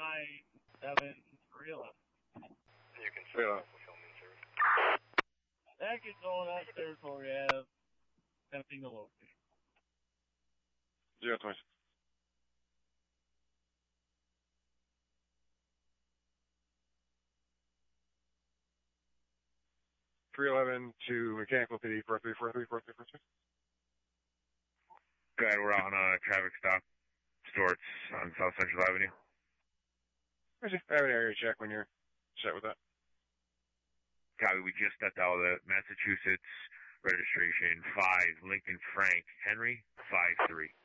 311. You can start local filming service. That is going out territory Ave, attempting to locate. 026. .311 to Mechanical City, 4343, 4343. Go ahead, we're on a traffic stop. Stewart's on South Central Avenue. I have an area check when you're set with that. Copy, we just stepped out of the Massachusetts registration 5, Lincoln Frank Henry 53.